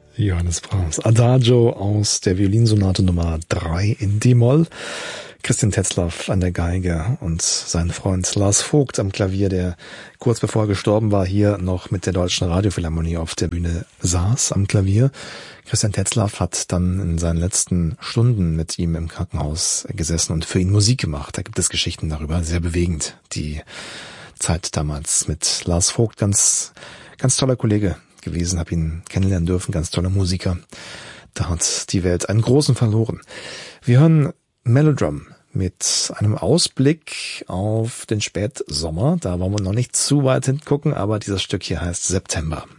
Johannes Brahms. Adagio aus der Violinsonate Nummer 3 in D-Moll. Christian Tetzlaff an der Geige und sein Freund Lars Vogt am Klavier, der kurz bevor er gestorben war, hier noch mit der Deutschen Radiophilharmonie auf der Bühne saß am Klavier. Christian Tetzlaff hat dann in seinen letzten Stunden mit ihm im Krankenhaus gesessen und für ihn Musik gemacht. Da gibt es Geschichten darüber, sehr bewegend. Die Zeit damals mit Lars Vogt, ganz toller Kollege gewesen, habe ihn kennenlernen dürfen, ganz toller Musiker. Da hat die Welt einen großen verloren. Wir hören Melodrum mit einem Ausblick auf den Spätsommer. Da wollen wir noch nicht zu weit hingucken, aber dieses Stück hier heißt September.